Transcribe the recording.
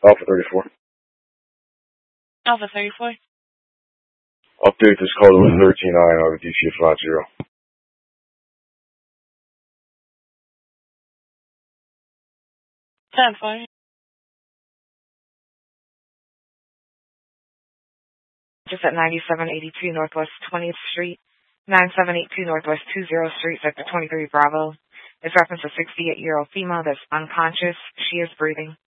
Alpha 34. Alpha 34. Update this call to 13-9 out of DC Flat Zero. 10-4. Just at 9782 Northwest 20th Street, 9782 Northwest 20 Street, Sector 23 Bravo. It's reference a 68-year-old female that's unconscious. She is breathing.